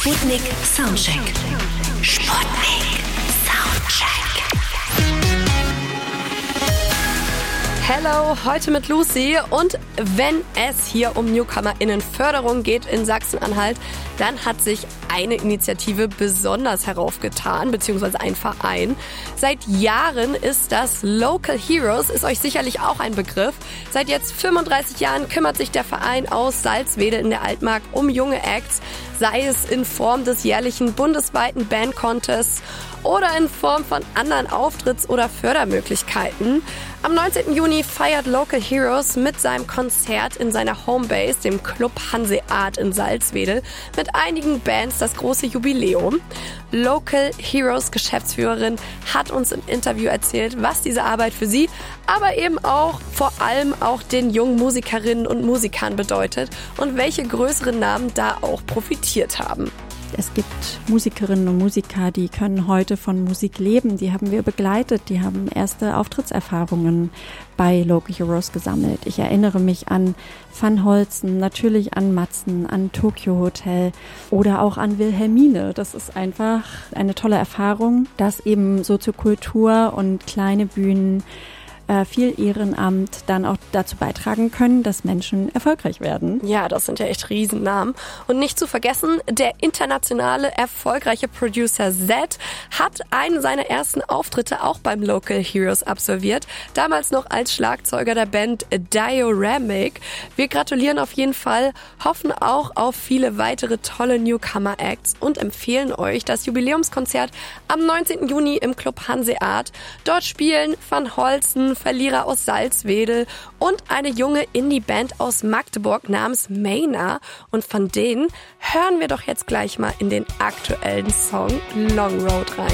Sputnik Soundcheck. Sputnik Soundcheck. Hello, heute mit Lucy. Und wenn es hier um NewcomerInnenförderung geht in Sachsen-Anhalt, dann hat sich eine Initiative besonders heraufgetan, beziehungsweise ein Verein. Seit Jahren ist das Local Heroes, ist euch sicherlich auch ein Begriff. Seit jetzt 35 Jahren kümmert sich der Verein aus Salzwedel in der Altmark um junge Acts, sei es in Form des jährlichen bundesweiten Band-Contests oder in Form von anderen Auftritts- oder Fördermöglichkeiten. Am 19. Juni feiert Local Heroes mit seinem Konzert in seiner Homebase, dem Club Hanseat in Salzwedel, mit einigen Bands das große Jubiläum. Local Heroes Geschäftsführerin hat uns im Interview erzählt, was diese Arbeit für sie, aber eben auch vor allem auch den jungen Musikerinnen und Musikern bedeutet und welche größeren Namen da auch profitiert haben. Es gibt Musikerinnen und Musiker, die können heute von Musik leben. Die haben wir begleitet. Die haben erste Auftrittserfahrungen bei Local Heroes gesammelt. Ich erinnere mich an Van Holzen, natürlich an Matzen, an Tokyo Hotel oder auch an Wilhelmine. Das ist einfach eine tolle Erfahrung, dass eben Soziokultur und kleine Bühnen viel Ehrenamt dann auch dazu beitragen können, dass Menschen erfolgreich werden. Ja, das sind ja echt Riesennamen. Und nicht zu vergessen, der internationale erfolgreiche Producer Z hat einen seiner ersten Auftritte auch beim Local Heroes absolviert. Damals noch als Schlagzeuger der Band Dioramic. Wir gratulieren auf jeden Fall, hoffen auch auf viele weitere tolle Newcomer-Acts und empfehlen euch das Jubiläumskonzert am 19. Juni im Club Hanseat. Dort spielen Van Holzen, Verlierer aus Salzwedel und eine junge Indie-Band aus Magdeburg namens Mayna. Und von denen hören wir doch jetzt gleich mal in den aktuellen Song Long Road rein.